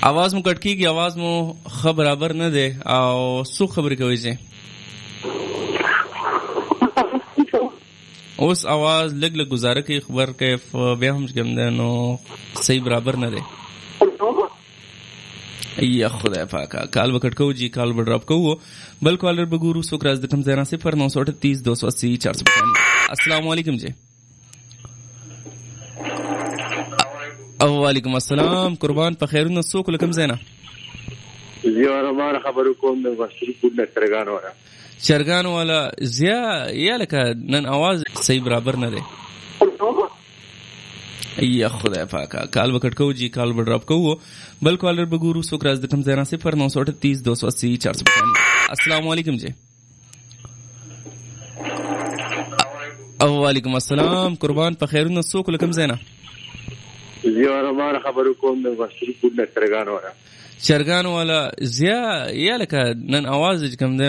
आवाज मो कट की आवाज मो ख बराबर न दे او سو خبرې کوي چې اوس आवाज لګ لګ گزاره کوي خبر کې بیا هم کوم ده نو صحیح برابر نه دی یا خدای پاکا کال وکټ کو جی کال و ډراپ کو بل کالر بګورو سو کراز د کم 090938 280 455 السلام علیکم جی او وعلیکم السلام قربان په خیرونه سو کوم زینا زیو رمان خبرو کوم د واشری پور نه چرګان والا زیا یا لکه نن आवाज صحیح برابر نه دی یا خدای پاکا کال وکټ کو جی کال و ډراپ کو بل کالر بګورو سو کراز د کم 090938 280 455 السلام علیکم جی او وعلیکم السلام قربان په خیرونه سو کوم زینا زیو رمان خبرو کوم د واشری پور نه چرګان والا زیا یا لکه نن आवाज کوم